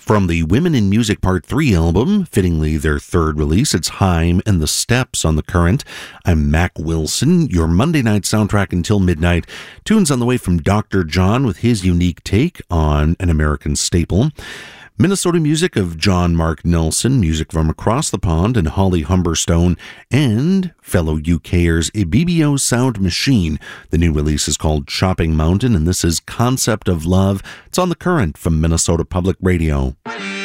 From the Women in Music Part 3 album, fittingly their third release, it's Haim and the Steps on The Current. I'm Mac Wilson, your Monday night soundtrack until midnight. Tunes on the way from Dr. John with his unique take on an American staple. Minnesota music of John Mark Nelson, music from across the pond, and Holly Humberstone, and fellow UKers BBO Sound Machine. The new release is called Chopping Mountain, and this is Concept of Love. It's on The Current from Minnesota Public Radio.